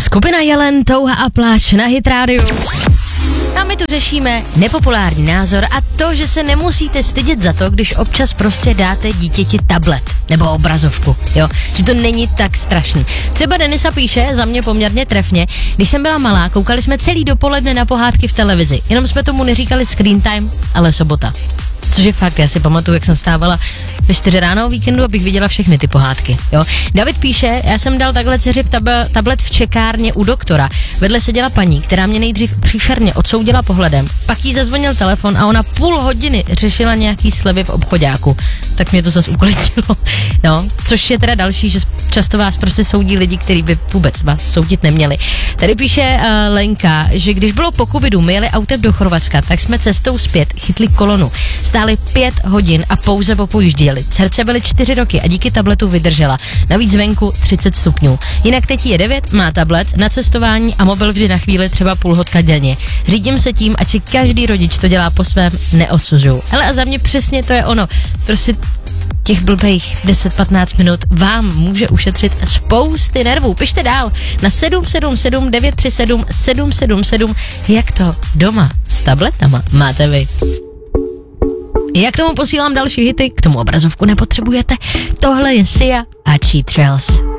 Skupina Jelen, Touha a pláč na Hit rádiu. A my tu řešíme nepopulární názor a to, že se nemusíte stydět za to, když občas prostě dáte dítěti tablet nebo obrazovku, jo, že to není tak strašný. Třeba Denisa píše, za mě poměrně trefně, když jsem byla malá, koukali jsme celý dopoledne na pohádky v televizi, jenom jsme tomu neříkali screen time, ale sobota. Což je fakt, já si pamatuju, jak jsem stávala ve 4 ráno o víkendu, abych viděla všechny ty pohádky, jo. David píše, já jsem dal takhle dceři tablet v čekárně u doktora. Vedle seděla paní, která mě nejdřív příšerně odsoudila pohledem, pak jí zazvonil telefon a ona půl hodiny řešila nějaký slevy v obchoďáku. Tak mě to zase uklidilo. No, což je teda další, že často vás prostě soudí lidi, kteří by vůbec vás soudit neměli. Tady píše Lenka, že když bylo po covidu, my jeli autem do Chorvatska, tak jsme cestou zpět chytli kolonu. Stáli 5 hodin a pouze popojížděli. Dcerce byly 4 roky a díky tabletu vydržela. Navíc venku 30 stupňů. Jinak teď je 9, má tablet na cestování a mobil vždy na chvíli třeba půl hodka denně. Řídím se tím, ať si každý rodič to dělá po svém, neodsuzuju. Ale a za mě přesně to je ono. Prostě těch blbejch 10-15 minut vám může ušetřit spousty nervů. Pište dál na 777 937 777, jak to doma s tabletama máte vy. Já k tomu posílám další hity, k tomu obrazovku nepotřebujete. Tohle je Sia a Cheap Thrills.